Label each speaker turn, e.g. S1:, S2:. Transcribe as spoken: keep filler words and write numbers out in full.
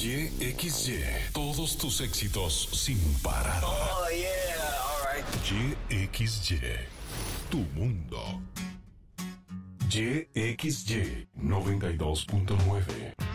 S1: Y X Y, todos tus éxitos sin parar.
S2: Oh, yeah, alright.
S1: Y X Y, tu mundo. Y X Y noventa y dos punto nueve.